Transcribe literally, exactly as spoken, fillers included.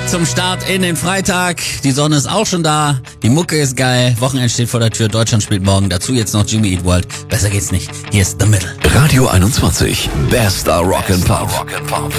zum Start in den Freitag. Die Sonne ist auch schon da. Die Mucke ist geil. Wochenende steht vor der Tür. Deutschland spielt morgen. Dazu jetzt noch Jimmy Eat World. Besser geht's nicht. Hier ist The Middle. Radio einundzwanzig. Bester Rock and Pop.